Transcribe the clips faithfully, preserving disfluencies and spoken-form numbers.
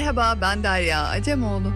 Merhaba, ben Derya Acemoğlu.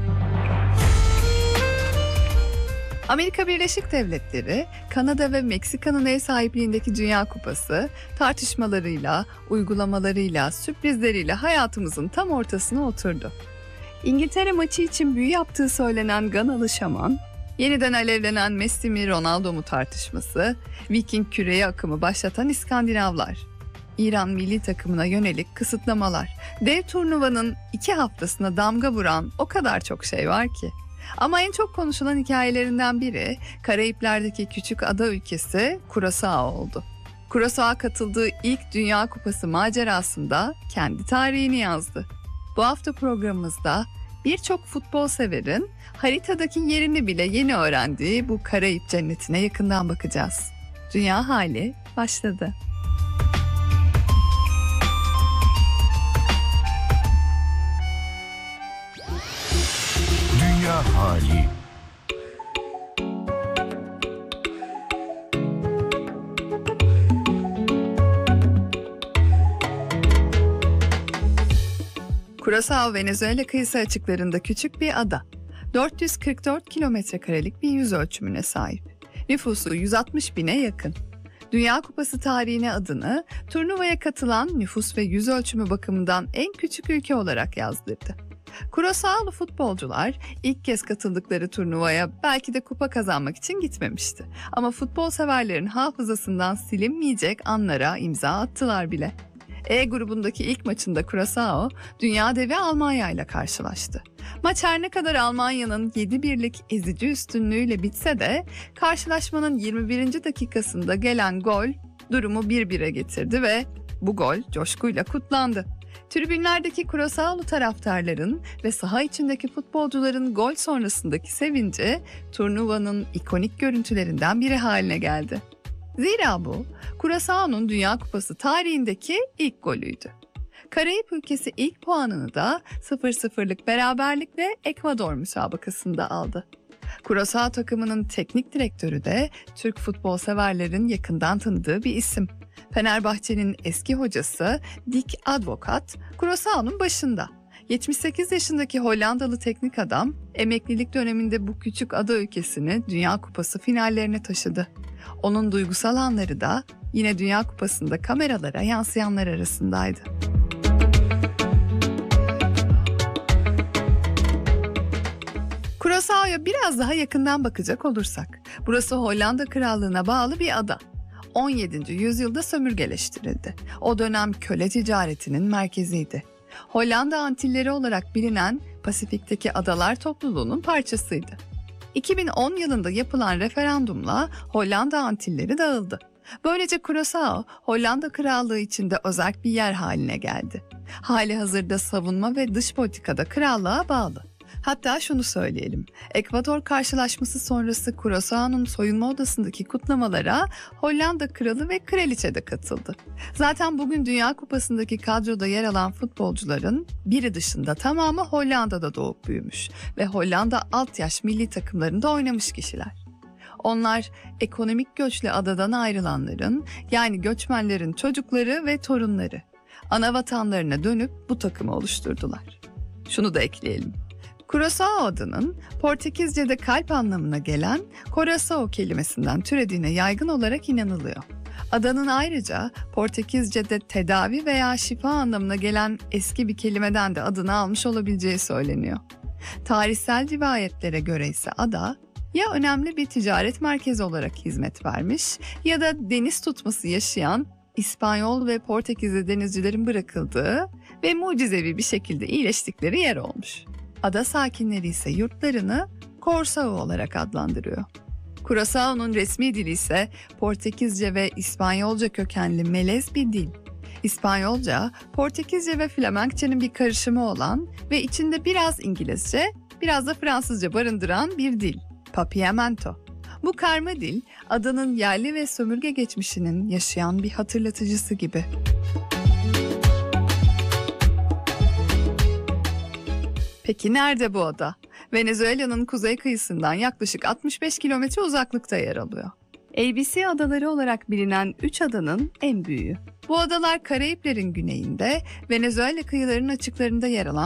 Amerika Birleşik Devletleri, Kanada ve Meksika'nın ev sahipliğindeki Dünya Kupası, tartışmalarıyla, uygulamalarıyla, sürprizleriyle hayatımızın tam ortasına oturdu. İngiltere maçı için büyü yaptığı söylenen Ganalı şaman, yeniden alevlenen Messi mi Ronaldo mu tartışması, Viking küreği akımı başlatan İskandinavlar, İran milli takımına yönelik kısıtlamalar, dev turnuvanın iki haftasına damga vuran o kadar çok şey var ki. Ama en çok konuşulan hikayelerinden biri Karayipler'deki küçük ada ülkesi Curaçao oldu. Curaçao katıldığı ilk Dünya Kupası macerasında kendi tarihini yazdı. Bu hafta programımızda birçok futbol severin haritadaki yerini bile yeni öğrendiği bu Karayip cennetine yakından bakacağız. Dünya hali başladı. Dünya hali. Curaçao, Venezuela kıyısı açıklarında küçük bir ada. dört yüz kırk dört kilometre karelik bir yüz ölçümüne sahip. Nüfusu yüz altmış bine yakın. Dünya Kupası tarihine adını turnuvaya katılan nüfus ve yüz ölçümü bakımından en küçük ülke olarak yazdırdı. Curaçao'lu futbolcular ilk kez katıldıkları turnuvaya belki de kupa kazanmak için gitmemişti. Ama futbol severlerin hafızasından silinmeyecek anlara imza attılar bile. E grubundaki ilk maçında Curaçao, dünya devi Almanya ile karşılaştı. Maç her ne kadar Almanya'nın yedi birlik ezici üstünlüğüyle bitse de karşılaşmanın yirmi birinci dakikasında gelen gol durumu bir bire getirdi ve bu gol coşkuyla kutlandı. Tribünlerdeki Curaçao'lu taraftarların ve saha içindeki futbolcuların gol sonrasındaki sevinci turnuvanın ikonik görüntülerinden biri haline geldi. Zira bu, Curaçao'nun Dünya Kupası tarihindeki ilk golüydü. Karayip ülkesi ilk puanını da sıfır sıfırlık beraberlikle Ekvador müsabakasında aldı. Curaçao takımının teknik direktörü de Türk futbol severlerin yakından tanıdığı bir isim. Fenerbahçe'nin eski hocası Dick Advocaat, Curaçao'nun başında. yetmiş sekiz yaşındaki Hollandalı teknik adam, emeklilik döneminde bu küçük ada ülkesini Dünya Kupası finallerine taşıdı. Onun duygusal anları da yine Dünya Kupası'nda kameralara yansıyanlar arasındaydı. Curaçao'ya biraz daha yakından bakacak olursak, burası Hollanda Krallığı'na bağlı bir ada. on yedinci yüzyılda sömürgeleştirildi. O dönem köle ticaretinin merkeziydi. Hollanda Antilleri olarak bilinen Pasifik'teki adalar topluluğunun parçasıydı. iki bin on yılında yapılan referandumla Hollanda Antilleri dağıldı. Böylece Curaçao, Hollanda Krallığı içinde özel bir yer haline geldi. Hali hazırda savunma ve dış politikada krallığa bağlı. Hatta şunu söyleyelim, Ekvador karşılaşması sonrası Curaçao'nun soyunma odasındaki kutlamalara Hollanda kralı ve kraliçe de katıldı. Zaten bugün Dünya Kupası'ndaki kadroda yer alan futbolcuların biri dışında tamamı Hollanda'da doğup büyümüş ve Hollanda alt yaş milli takımlarında oynamış kişiler. Onlar ekonomik göçle adadan ayrılanların, yani göçmenlerin çocukları ve torunları. Ana vatanlarına dönüp bu takımı oluşturdular. Şunu da ekleyelim. Curaçao adının Portekizce'de kalp anlamına gelen Coração kelimesinden türediğine yaygın olarak inanılıyor. Adanın ayrıca Portekizce'de tedavi veya şifa anlamına gelen eski bir kelimeden de adını almış olabileceği söyleniyor. Tarihsel rivayetlere göre ise ada ya önemli bir ticaret merkezi olarak hizmet vermiş ya da deniz tutması yaşayan İspanyol ve Portekizli denizcilerin bırakıldığı ve mucizevi bir şekilde iyileştikleri yer olmuş. Ada sakinleri ise yurtlarını Corsao olarak adlandırıyor. Curaçao'nun resmi dili ise Portekizce ve İspanyolca kökenli melez bir dil. İspanyolca, Portekizce ve Flemenkçenin bir karışımı olan ve içinde biraz İngilizce, biraz da Fransızca barındıran bir dil. Papiamento. Bu karma dil, adanın yerli ve sömürge geçmişinin yaşayan bir hatırlatıcısı gibi. Peki nerede bu ada? Venezuela'nın kuzey kıyısından yaklaşık altmış beş kilometre uzaklıkta yer alıyor. A B C adaları olarak bilinen üç adanın en büyüğü. Bu adalar Karayiplerin güneyinde, Venezuela kıyılarının açıklarında yer alan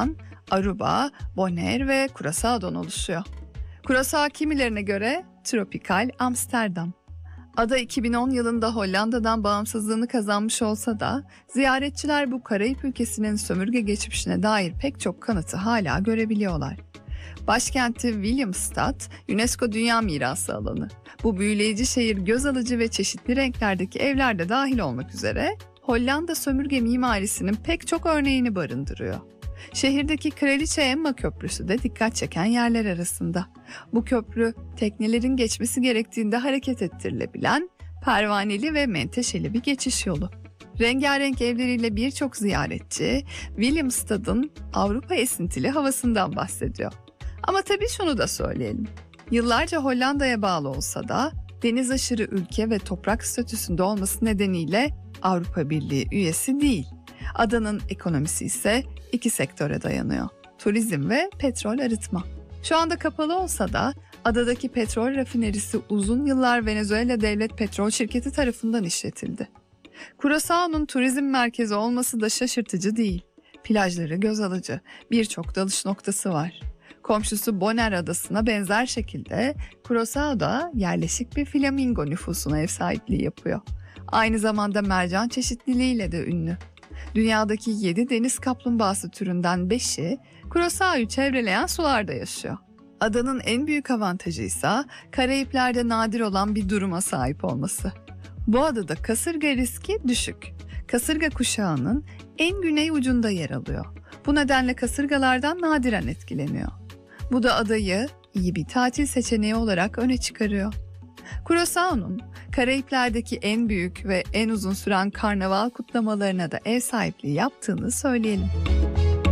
Aruba, Bonaire ve Curaçao'dan oluşuyor. Curaçao kimilerine göre tropikal Amsterdam. Ada iki bin on yılında Hollanda'dan bağımsızlığını kazanmış olsa da ziyaretçiler bu Karayip ülkesinin sömürge geçmişine dair pek çok kanıtı hala görebiliyorlar. Başkenti Willemstad, UNESCO Dünya Mirası alanı. Bu büyüleyici şehir göz alıcı ve çeşitli renklerdeki evler de dahil olmak üzere Hollanda sömürge mimarisinin pek çok örneğini barındırıyor. Şehirdeki Kraliçe Emma Köprüsü de dikkat çeken yerler arasında. Bu köprü teknelerin geçmesi gerektiğinde hareket ettirilebilen pervaneli ve menteşeli bir geçiş yolu. Rengarenk evleriyle birçok ziyaretçi Willemstad'ın Avrupa esintili havasından bahsediyor. Ama tabii şunu da söyleyelim. Yıllarca Hollanda'ya bağlı olsa da deniz aşırı ülke ve toprak statüsünde olması nedeniyle Avrupa Birliği üyesi değil. Adanın ekonomisi ise iki sektöre dayanıyor. Turizm ve petrol arıtma. Şu anda kapalı olsa da adadaki petrol rafinerisi uzun yıllar Venezuela Devlet Petrol Şirketi tarafından işletildi. Curaçao'nun turizm merkezi olması da şaşırtıcı değil. Plajları göz alıcı, birçok dalış noktası var. Komşusu Bonaire adasına benzer şekilde Curaçao da yerleşik bir flamingo nüfusuna ev sahipliği yapıyor. Aynı zamanda mercan çeşitliliğiyle de ünlü. Dünyadaki yedi deniz kaplumbağası türünden beşi Curaçao'yu çevreleyen sularda yaşıyor. Adanın en büyük avantajı ise Karayipler'de nadir olan bir duruma sahip olması. Bu adada kasırga riski düşük. Kasırga kuşağının en güney ucunda yer alıyor. Bu nedenle kasırgalardan nadiren etkileniyor. Bu da adayı iyi bir tatil seçeneği olarak öne çıkarıyor. Curaçao'nun Karayipler'deki en büyük ve en uzun süren karnaval kutlamalarına da ev sahipliği yaptığını söyleyelim.